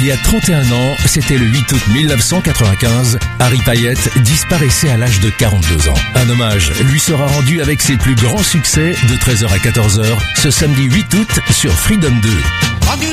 Il y a 31 ans, c'était le 8 août 1995, Harry Payette disparaissait à l'âge de 42 ans. Un hommage lui sera rendu avec ses plus grands succès de 13h à 14h ce samedi 8 août sur Freedom 2.